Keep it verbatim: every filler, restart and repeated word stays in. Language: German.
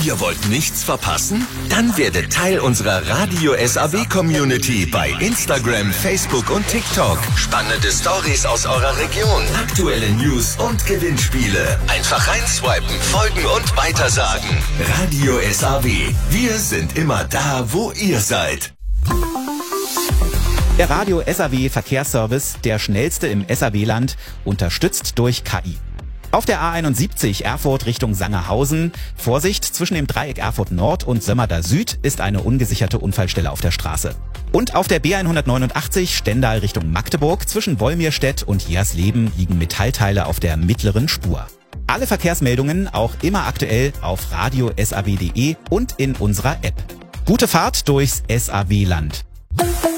Ihr wollt nichts verpassen? Dann werdet Teil unserer Radio S A W Community bei Instagram, Facebook und TikTok. Spannende Stories aus eurer Region, aktuelle News und Gewinnspiele. Einfach reinswipen, folgen und weitersagen. Radio S A W. Wir sind immer da, wo ihr seid. Der Radio S A W Verkehrsservice, der schnellste im S A W-Land, unterstützt durch K I. Auf der A einundsiebzig Erfurt Richtung Sangerhausen, Vorsicht, zwischen dem Dreieck Erfurt Nord und Sömmerda Süd ist eine ungesicherte Unfallstelle auf der Straße. Und auf der B hundertneunundachtzig Stendal Richtung Magdeburg, zwischen Wolmirstedt und Jersleben liegen Metallteile auf der mittleren Spur. Alle Verkehrsmeldungen auch immer aktuell auf radio S A W punkt de und in unserer App. Gute Fahrt durchs S A W-Land.